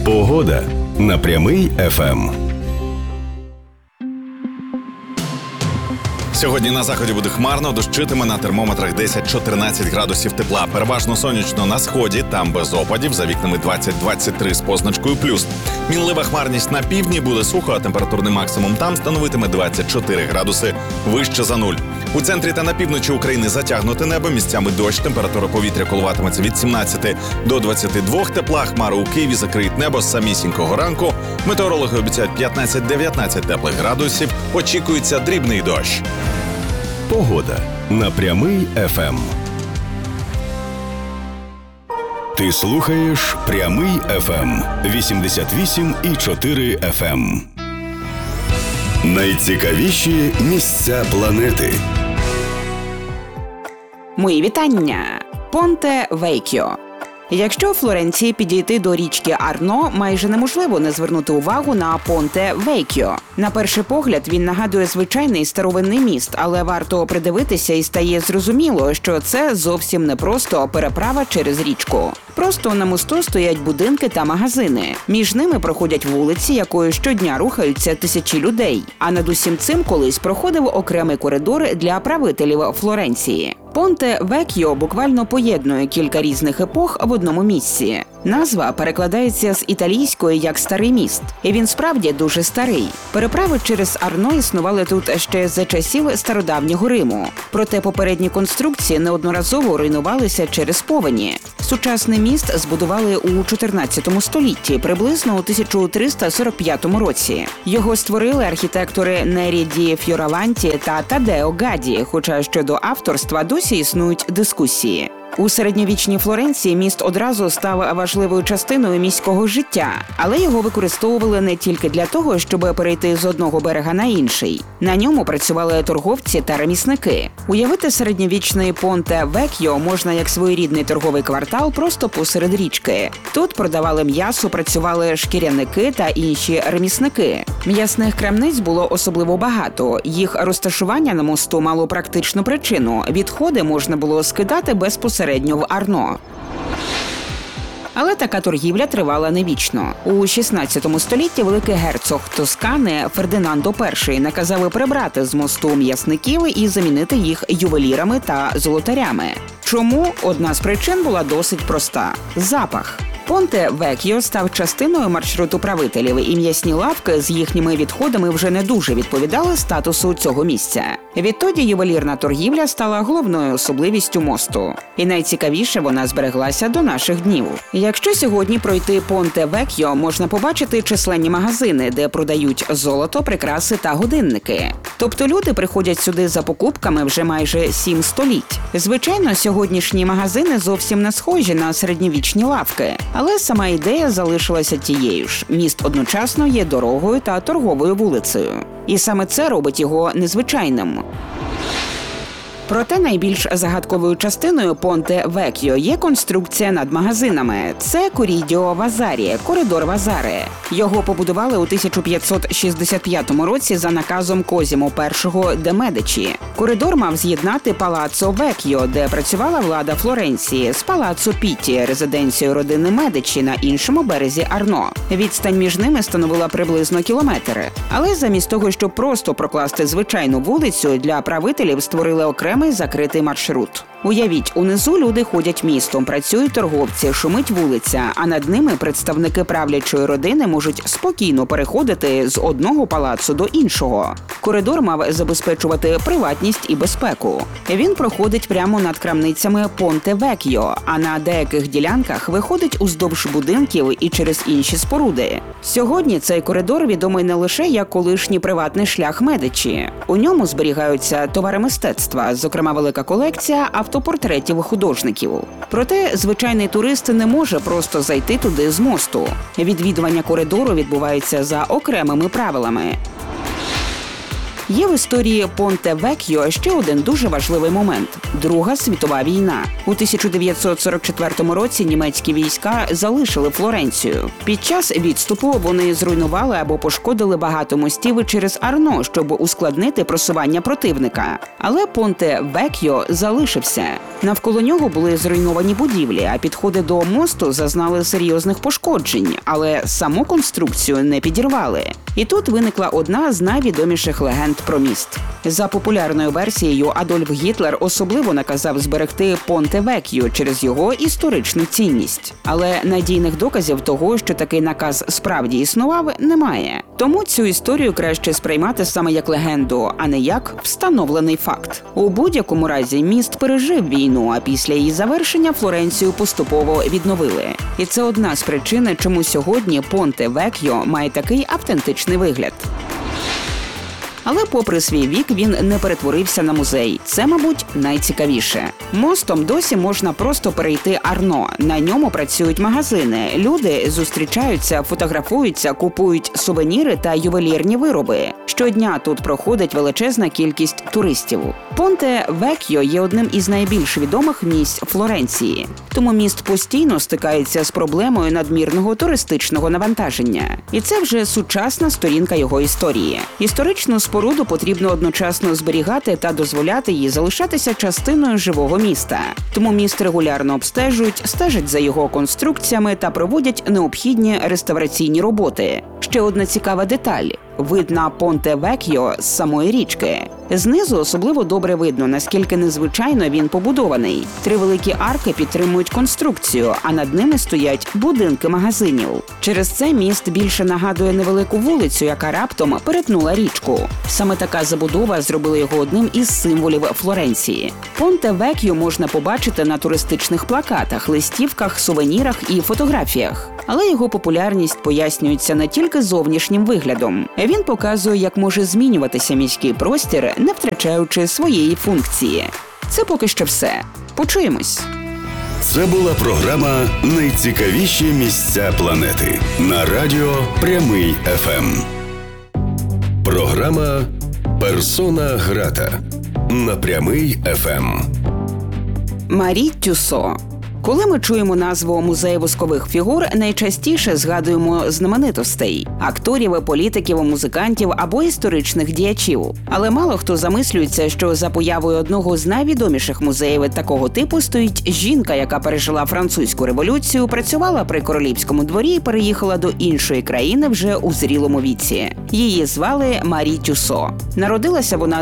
Погода на Прямий ФМ. Сьогодні на заході буде хмарно, дощитиме, на термометрах 10-14 градусів тепла. Переважно сонячно на сході, там без опадів, за вікнами 20-23 з позначкою плюс. Мінлива хмарність на півдні, буде сухо, а температурний максимум там становитиме 24 градуси вище за нуль. У центрі та на півночі України затягнуте небо, місцями дощ, температура повітря коливатиметься від 17 до 22 тепла. Хмари у Києві закриють небо з самісінького ранку. Метеорологи обіцяють 15-19 теплих градусів, очікується дрібний дощ. Погода на Прямий ФМ. Ти слухаєш Прямий ФМ 88,4 FM. Найцікавіші місця планети. Мої вітання! Понте Вейкьо. Якщо у Флоренції підійти до річки Арно, майже неможливо не звернути увагу на Понте Вейкьо. На перший погляд він нагадує звичайний старовинний міст, але варто придивитися і стає зрозуміло, що це зовсім не просто переправа через річку. Просто на мосту стоять будинки та магазини. Між ними проходять вулиці, якою щодня рухаються тисячі людей. А над усім цим колись проходив окремий коридор для правителів Флоренції. Понте Векьо буквально поєднує кілька різних епох в одному місці. Назва перекладається з італійської як «старий міст». І він справді дуже старий. Переправи через Арно існували тут ще за часів стародавнього Риму. Проте попередні конструкції неодноразово руйнувалися через повені. Сучасний міст збудували у 14 столітті, приблизно у 1345 році. Його створили архітектори Нері ді Фьораванті та Тадео Гаді, хоча щодо авторства досі існують дискусії. У середньовічній Флоренції міст одразу став важливою частиною міського життя, але його використовували не тільки для того, щоб перейти з одного берега на інший. На ньому працювали торговці та ремісники. Уявити середньовічний Понте Векьо можна як своєрідний торговий квартал просто посеред річки. Тут продавали м'ясо, працювали шкіряники та інші ремісники. М'ясних крамниць було особливо багато. Їх розташування на мосту мало практичну причину – відходи можна було скидати безпосередньо в Арно. Але така торгівля тривала не вічно. У 16 столітті великий герцог Тоскани Фердинандо І наказав прибрати з мосту м'ясників і замінити їх ювелірами та золотарями. Чому? Одна з причин була досить проста – запах. Понте Векьо став частиною маршруту правителів, і м'ясні лавки з їхніми відходами вже не дуже відповідали статусу цього місця. Відтоді ювелірна торгівля стала головною особливістю мосту. І найцікавіше, вона збереглася до наших днів. Якщо сьогодні пройти Понте Векьо, можна побачити численні магазини, де продають золото, прикраси та годинники. Тобто люди приходять сюди за покупками вже майже 7 століть. Звичайно, сьогоднішні магазини зовсім не схожі на середньовічні лавки. Але сама ідея залишилася тією ж. Міст одночасно є дорогою та торговою вулицею. І саме це робить його незвичайним. Проте найбільш загадковою частиною Понте Векьо є конструкція над магазинами. Це Корідіо Вазарі, коридор Вазари. Його побудували у 1565 році за наказом Козімо І де Медичі. Коридор мав з'єднати Палаццо Векьо, де працювала влада Флоренції, з Палаццо Пітті, резиденцією родини Медичі на іншому березі Арно. Відстань між ними становила приблизно кілометр. Але замість того, щоб просто прокласти звичайну вулицю, для правителів створили окремий закритий маршрут. Уявіть, унизу люди ходять містом, працюють торговці, шумить вулиця, а над ними представники правлячої родини можуть спокійно переходити з одного палацу до іншого. Коридор мав забезпечувати приватність і безпеку. Він проходить прямо над крамницями Понте Векьо, а на деяких ділянках виходить уздовж будинків і через інші споруди. Сьогодні цей коридор відомий не лише як колишній приватний шлях Медичі. У ньому зберігаються товари мистецтва, зокрема велика колекція автопортретів художників. Проте звичайний турист не може просто зайти туди з мосту. Відвідування коридору відбувається за окремими правилами. Є в історії Понте Век'йо ще один дуже важливий момент – Друга світова війна. У 1944 році німецькі війська залишили Флоренцію. Під час відступу вони зруйнували або пошкодили багато мостів через Арно, щоб ускладнити просування противника. Але Понте Век'йо залишився. Навколо нього були зруйновані будівлі, а підходи до мосту зазнали серйозних пошкоджень, але саму конструкцію не підірвали. І тут виникла одна з найвідоміших легенд про міст. За популярною версією, Адольф Гітлер особливо наказав зберегти Понте Век'йо через його історичну цінність. Але надійних доказів того, що такий наказ справді існував, немає. Тому цю історію краще сприймати саме як легенду, а не як встановлений факт. У будь-якому разі міст пережив війну, а після її завершення Флоренцію поступово відновили. І це одна з причин, чому сьогодні Понте Век'йо має такий автентичний вигляд. Але попри свій вік він не перетворився на музей. Це, мабуть, найцікавіше. Мостом досі можна просто перейти Арно. На ньому працюють магазини. Люди зустрічаються, фотографуються, купують сувеніри та ювелірні вироби. Щодня тут проходить величезна кількість туристів. Понте Век'йо є одним із найбільш відомих місць Флоренції. Тому міст постійно стикається з проблемою надмірного туристичного навантаження. І це вже сучасна сторінка його історії. Історичну споруду потрібно одночасно зберігати та дозволяти їй залишатися частиною живого міста. Тому міст регулярно обстежують, стежать за його конструкціями та проводять необхідні реставраційні роботи. Ще одна цікава деталь – вид на Понте Век'йо з самої річки. Знизу особливо добре видно, наскільки незвичайно він побудований. 3 великі арки підтримують конструкцію, а над ними стоять будинки магазинів. Через це міст більше нагадує невелику вулицю, яка раптом перетнула річку. Саме така забудова зробила його одним із символів Флоренції. Понте Век'йо можна побачити на туристичних плакатах, листівках, сувенірах і фотографіях. Але його популярність пояснюється не тільки зовнішнім виглядом. Він показує, як може змінюватися міський простір, не втрачаючи своєї функції. Це поки що все. Почуємось. Це була програма «Найцікавіші місця планети» на радіо Прямий ФМ. Програма «Персона грата» на Прямий ФМ. Марі Тюссо. Коли ми чуємо назву «Музей воскових фігур», найчастіше згадуємо знаменитостей – акторів, політиків, музикантів або історичних діячів. Але мало хто замислюється, що за появою одного з найвідоміших музеїв такого типу стоїть жінка, яка пережила французьку революцію, працювала при королівському дворі і переїхала до іншої країни вже у зрілому віці. Її звали Марі Тюссо. Народилася вона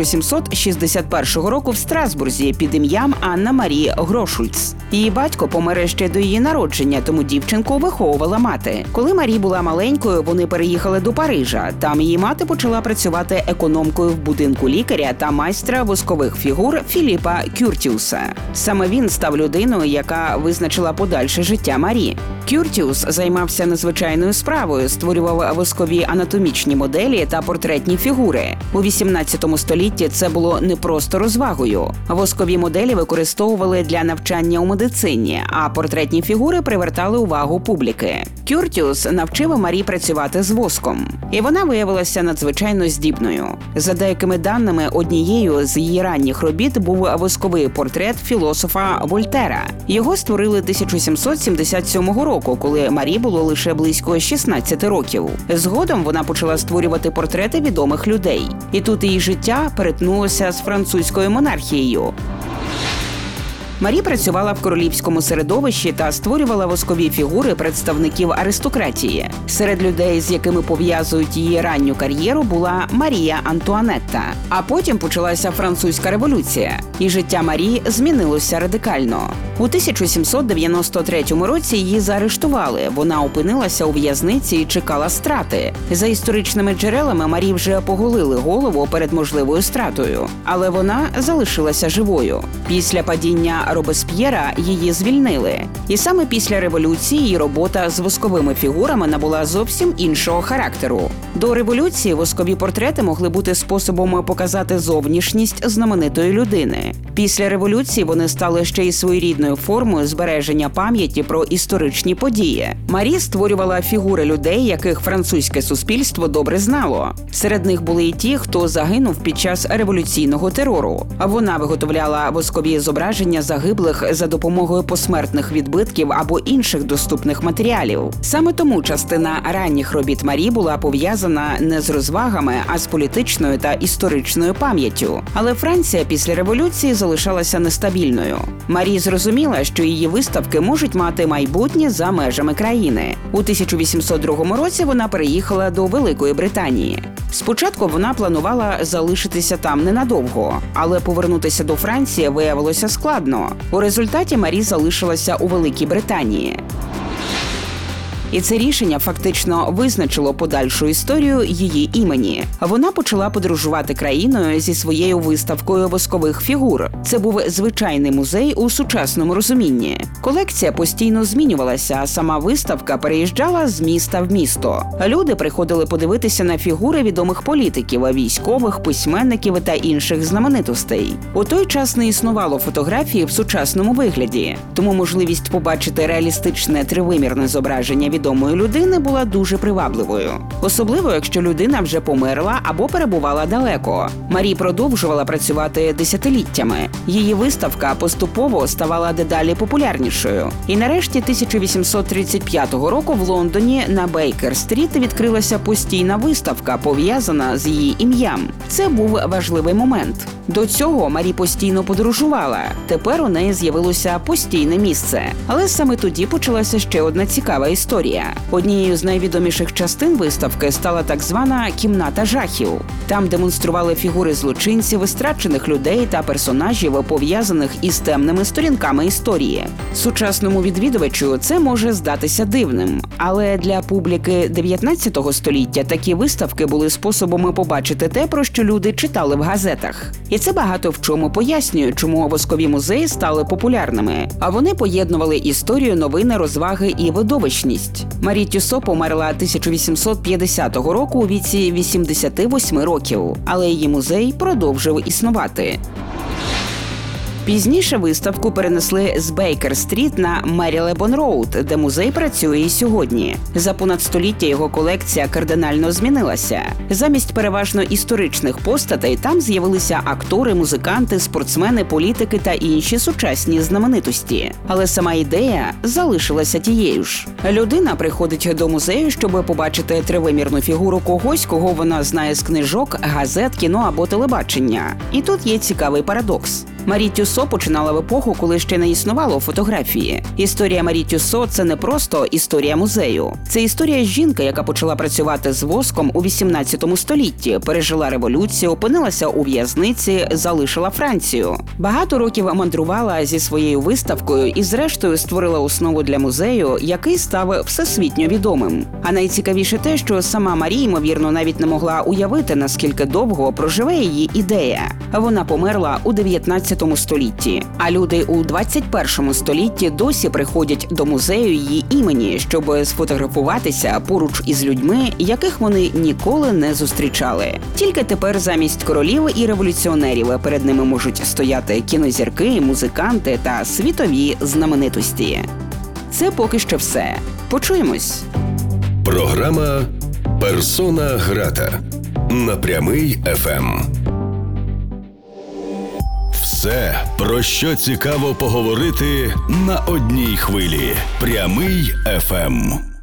1761 року в Страсбурзі під ім'ям Анна Марі Грошульц. Її батько помер ще до її народження, тому дівчинку виховувала мати. Коли Марі була маленькою, вони переїхали до Парижа. Там її мати почала працювати економкою в будинку лікаря та майстра воскових фігур Філіпа Кюртіуса. Саме він став людиною, яка визначила подальше життя Марі. Кюртіус займався незвичайною справою, створював воскові анатомічні моделі та портретні фігури. У 18 столітті це було не просто розвагою. Воскові моделі використовували для навчання у медицині, а портретні фігури привертали увагу публіки. Кюртіус навчив Марі працювати з воском. І вона виявилася надзвичайно здібною. За деякими даними, однією з її ранніх робіт був восковий портрет філософа Вольтера. Його створили 1777 року, коли Марі було лише близько 16 років. Згодом вона почала створювати портрети відомих людей. І тут її життя перетнулося з французькою монархією. Марі працювала в королівському середовищі та створювала воскові фігури представників аристократії. Серед людей, з якими пов'язують її ранню кар'єру, була Марія Антуанетта. А потім почалася французька революція, і життя Марі змінилося радикально. У 1793 році її заарештували. Вона опинилася у в'язниці і чекала страти. За історичними джерелами, Марі вже поголили голову перед можливою стратою. Але вона залишилася живою. Після падіння Робесп'єра її звільнили. І саме після революції її робота з восковими фігурами набула зовсім іншого характеру. До революції воскові портрети могли бути способом показати зовнішність знаменитої людини. Після революції вони стали ще й своєрідною формою збереження пам'яті про історичні події. Марі створювала фігури людей, яких французьке суспільство добре знало. Серед них були і ті, хто загинув під час революційного терору. А вона виготовляла воскові зображення загиблих за допомогою посмертних відбитків або інших доступних матеріалів. Саме тому частина ранніх робіт Марі була пов'язана не з розвагами, а з політичною та історичною пам'яттю. Але Франція після революції залишалася нестабільною. Марі зрозуміла, що її виставки можуть мати майбутнє за межами країни. У 1802 році вона переїхала до Великої Британії. Спочатку вона планувала залишитися там ненадовго, але повернутися до Франції виявилося складно. У результаті Марі залишилася у Великій Британії. І це рішення фактично визначило подальшу історію її імені. Вона почала подорожувати країною зі своєю виставкою воскових фігур. Це був звичайний музей у сучасному розумінні. Колекція постійно змінювалася, а сама виставка переїжджала з міста в місто. Люди приходили подивитися на фігури відомих політиків, військових, письменників та інших знаменитостей. У той час не існувало фотографії в сучасному вигляді, тому можливість побачити реалістичне тривимірне зображення відомої людини була дуже привабливою. Особливо, якщо людина вже померла або перебувала далеко. Марі продовжувала працювати десятиліттями. Її виставка поступово ставала дедалі популярнішою. І нарешті 1835 року в Лондоні на Бейкер-стріт відкрилася постійна виставка, пов'язана з її ім'ям. Це був важливий момент. До цього Марі постійно подорожувала. Тепер у неї з'явилося постійне місце. Але саме тоді почалася ще одна цікава історія. Однією з найвідоміших частин виставки стала так звана «Кімната жахів». Там демонстрували фігури злочинців, страчених людей та персонажів, пов'язаних із темними сторінками історії. Сучасному відвідувачу це може здатися дивним. Але для публіки 19 століття такі виставки були способом побачити те, про що люди читали в газетах. І це багато в чому пояснює, чому воскові музеї стали популярними. А вони поєднували історію, новини, розваги і видовищність. Марі Тюссо померла 1850 року у віці 88 років, але її музей продовжив існувати. Пізніше виставку перенесли з Бейкер-стріт на Мерілебон-роуд, де музей працює і сьогодні. За понад століття його колекція кардинально змінилася. Замість переважно історичних постатей там з'явилися актори, музиканти, спортсмени, політики та інші сучасні знаменитості. Але сама ідея залишилася тією ж. Людина приходить до музею, щоб побачити тривимірну фігуру когось, кого вона знає з книжок, газет, кіно або телебачення. І тут є цікавий парадокс. Марі Тюссо починала в епоху, коли ще не існувало фотографії. Історія Марі Тюссо – це не просто історія музею. Це історія жінки, яка почала працювати з воском у 18 столітті, пережила революцію, опинилася у в'язниці, залишила Францію. Багато років мандрувала зі своєю виставкою і зрештою створила основу для музею, який став всесвітньо відомим. А найцікавіше те, що сама Марі, ймовірно, навіть не могла уявити, наскільки довго проживе її ідея. Вона померла у 19 столітті, а люди у 21 столітті досі приходять до музею її імені, щоб сфотографуватися поруч із людьми, яких вони ніколи не зустрічали. Тільки тепер замість королів і революціонерів перед ними можуть стояти кінозірки, музиканти та світові знаменитості. Це поки що все. Почуємось. Програма «Персона грата» на Прямий ФМ. Все, про що цікаво поговорити на одній хвилі. Прямий ФМ.